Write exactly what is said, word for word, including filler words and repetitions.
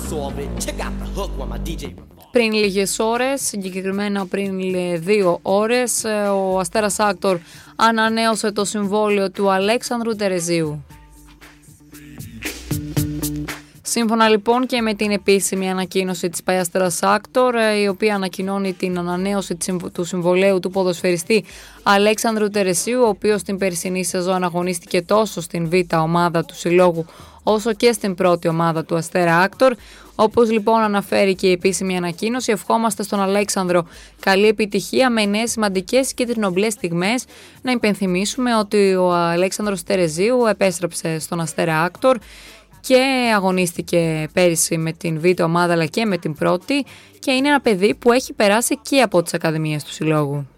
Πριν λίγες ώρες, συγκεκριμένα πριν δύο ώρες, ο Αστέρας Άκτορ ανανέωσε το συμβόλαιο του Αλέξανδρου Τερεζίου. Σύμφωνα λοιπόν και με την επίσημη ανακοίνωση της Πάει Αστέρας Άκτορ, η οποία ανακοινώνει την ανανέωση του συμβολαίου του ποδοσφαιριστή Αλέξανδρου Τερεσίου, ο οποίος στην περσινή σεζόν αγωνίστηκε τόσο στην β' ομάδα του συλλόγου όσο και στην πρώτη ομάδα του Αστέρα Άκτορ. Όπως λοιπόν αναφέρει και η επίσημη ανακοίνωση, ευχόμαστε στον Αλέξανδρο καλή επιτυχία με νέες σημαντικές κίτρινο-μπλε στιγμές. Να υπενθυμίσουμε ότι ο Αλέξανδρος Τερεζίου επέστρεψε στον Αστέρα Άκτορ και αγωνίστηκε πέρυσι με την β' ομάδα αλλά και με την πρώτη και είναι ένα παιδί που έχει περάσει και από τις ακαδημίες του συλλόγου.